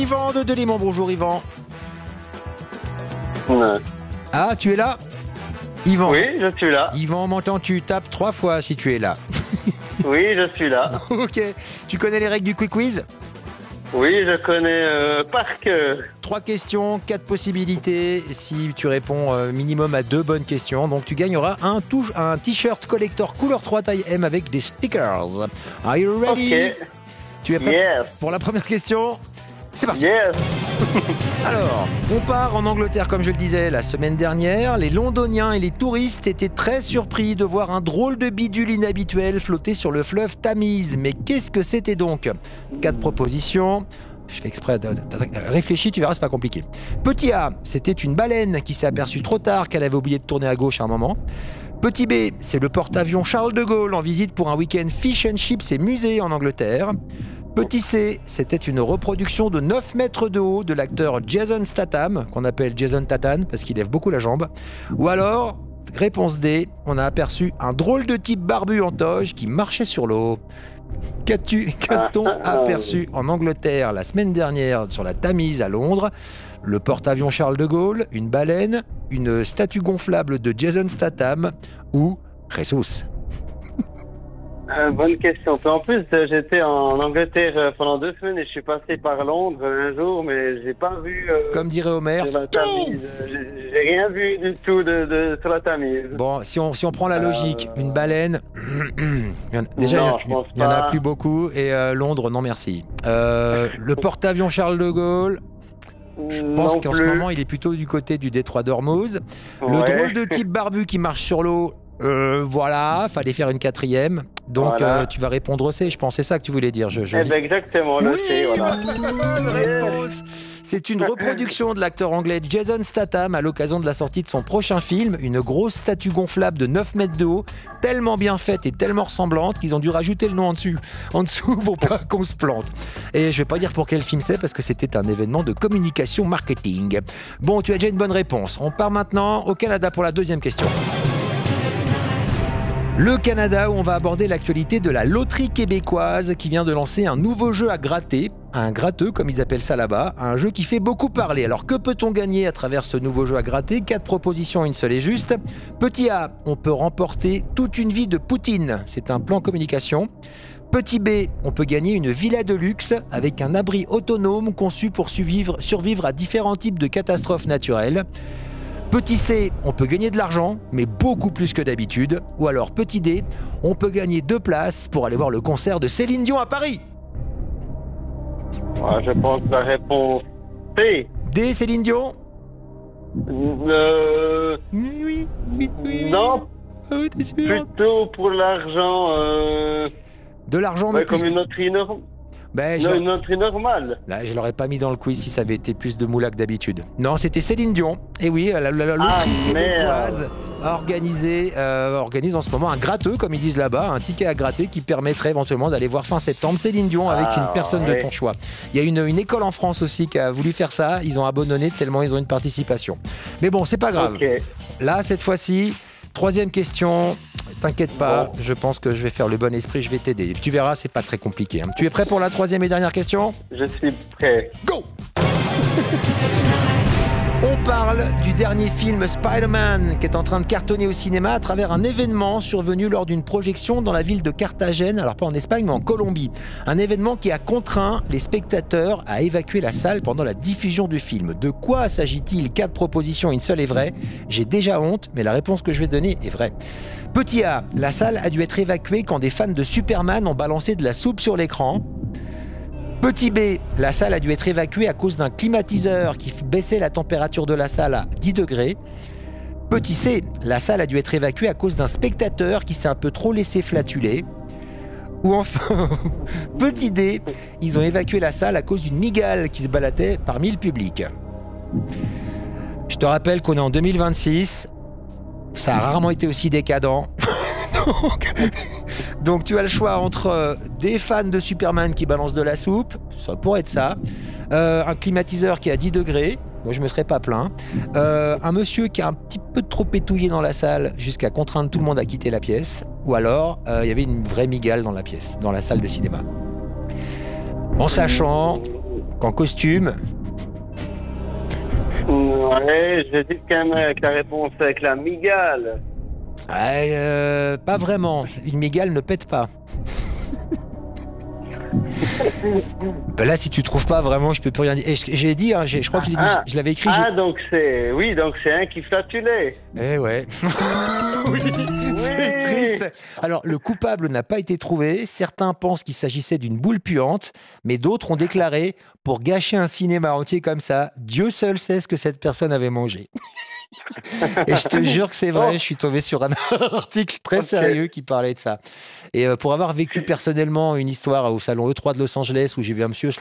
Yvan de Delémont, bonjour Yvan. Ouais. Ah, tu es là Yvan. Oui, je suis là. Yvan, m'entends-tu? Tapes 3 fois si tu es là. Oui, je suis là. Ok. Tu connais les règles du quick quiz? Oui, je connais par cœur. 3 questions, 4 possibilités. Si tu réponds minimum à 2 bonnes questions, donc tu gagneras un t-shirt collector couleur 3 taille M avec des stickers. Are you ready? Ok. Tu es prêt Yes. pour la première question? C'est parti. Yes. Alors, on part en Angleterre, comme je le disais la semaine dernière. Les Londoniens et les touristes étaient très surpris de voir un drôle de bidule inhabituel flotter sur le fleuve Tamise. Mais qu'est-ce que c'était donc? 4 propositions. Je fais exprès de réfléchis, tu verras, c'est pas compliqué. Petit A, c'était une baleine qui s'est aperçue trop tard qu'elle avait oublié de tourner à gauche à un moment. Petit B, c'est le porte-avions Charles de Gaulle en visite pour un week-end fish and chips et musée en Angleterre. Petit C, c'était une reproduction de 9 mètres de haut de l'acteur Jason Statham, qu'on appelle Jason Tatham parce qu'il lève beaucoup la jambe. Ou alors, réponse D, on a aperçu un drôle de type barbu en toge qui marchait sur l'eau. Qu'a-t-on aperçu en Angleterre la semaine dernière sur la Tamise à Londres? Le porte-avions Charles de Gaulle, une baleine, une statue gonflable de Jason Statham ou Jesus? Bonne question. Puis en plus, j'étais en Angleterre pendant 2 semaines et je suis passé par Londres un jour, mais j'ai pas vu. Comme dirait Homer. sur la Tamise. J'ai rien vu du tout sur la Tamise. Bon, si on prend la logique, une baleine, déjà Non, il n'y en a plus beaucoup, et Londres, non merci. Le porte-avions Charles de Gaulle, je pense qu'en ce moment il est plutôt du côté du détroit d'Ormuz. Le Ouais. drôle de type barbu qui marche sur l'eau, voilà, fallait faire une 4e. Donc Voilà. tu vas répondre C, je pense, c'est ça que tu voulais dire. Eh ben exactement, le C, voilà. Bonne réponse. C'est une reproduction de l'acteur anglais Jason Statham à l'occasion de la sortie de son prochain film, une grosse statue gonflable de 9 mètres de haut, tellement bien faite et tellement ressemblante qu'ils ont dû rajouter le nom en dessous pour pas qu'on se plante. Et je vais pas dire pour quel film c'est parce que c'était un événement de communication marketing. Bon, tu as déjà une bonne réponse. On part maintenant au Canada pour la 2e question. Le Canada, où on va aborder l'actualité de la loterie québécoise qui vient de lancer un nouveau jeu à gratter, un gratteux comme ils appellent ça là-bas, un jeu qui fait beaucoup parler. Alors que peut-on gagner à travers ce nouveau jeu à gratter? 4 propositions, une seule est juste. Petit A, on peut remporter toute une vie de Poutine, c'est un plan communication. Petit B, on peut gagner une villa de luxe avec un abri autonome conçu pour survivre à différents types de catastrophes naturelles. Petit C, on peut gagner de l'argent, mais beaucoup plus que d'habitude. Ou alors petit D, on peut gagner 2 places pour aller voir le concert de Céline Dion à Paris. Ouais, je pense que la réponse C. D, Céline Dion? Oui. Non, T'es sûr? plutôt pour l'argent. De l'argent, mais Ouais, plus comme une loterie normale. Ben, Non, une loterie normale. Là, je l'aurais pas mis dans le quiz si ça avait été plus de moula que d'habitude. Non, c'était Céline Dion. Et oui, la loterie québécoise organise en ce moment un gratteux, comme ils disent là-bas, un ticket à gratter qui permettrait éventuellement d'aller voir fin septembre Céline Dion avec une personne de ton choix. Il y a une école en France aussi qui a voulu faire ça. Ils ont abandonné tellement ils ont une participation. Mais bon, c'est pas grave. Ok. Là, cette fois-ci, 3e question. T'inquiète pas, je pense que je vais faire le bon esprit, je vais t'aider. Tu verras, c'est pas très compliqué. Tu es prêt pour la 3e et dernière question? Je suis prêt. Go! On parle du dernier film Spider-Man qui est en train de cartonner au cinéma à travers un événement survenu lors d'une projection dans la ville de Carthagène, alors pas en Espagne mais en Colombie. Un événement qui a contraint les spectateurs à évacuer la salle pendant la diffusion du film. De quoi s'agit-il? 4 propositions, une seule est vraie. J'ai déjà honte, mais la réponse que je vais donner est vraie. Petit A, la salle a dû être évacuée quand des fans de Superman ont balancé de la soupe sur l'écran. Petit B, la salle a dû être évacuée à cause d'un climatiseur qui baissait la température de la salle à 10 degrés. Petit C, la salle a dû être évacuée à cause d'un spectateur qui s'est un peu trop laissé flatuler. Ou enfin, petit D, ils ont évacué la salle à cause d'une migale qui se baladait parmi le public. Je te rappelle qu'on est en 2026, ça a rarement été aussi décadent. Donc tu as le choix entre des fans de Superman qui balancent de la soupe, ça pourrait être ça, un climatiseur qui est à 10 degrés, moi je me serais pas plaint, un monsieur qui a un petit peu trop pétouillé dans la salle jusqu'à contraindre tout le monde à quitter la pièce, ou alors il y avait une vraie migale dans la pièce, dans la salle de cinéma. En sachant qu'en costume. Ouais, je dis quand même que la réponse est avec la migale. Pas vraiment. Une migale ne pète pas. Là, si tu trouves pas vraiment, je peux plus rien dire. Et j'ai dit, hein, je crois que je l'ai dit, je l'avais écrit. Donc c'est, oui, donc c'est un qui flatulait. Eh ouais. Oui, c'est triste. Alors, le coupable n'a pas été trouvé. Certains pensent qu'il s'agissait d'une boule puante, mais d'autres ont déclaré, pour gâcher un cinéma entier comme ça, Dieu seul sait ce que cette personne avait mangé. Et je te jure que c'est vrai, je suis tombé sur un article très sérieux qui parlait de ça. Et pour avoir vécu personnellement une histoire au salon E3 de Los Angeles où j'ai vu un monsieur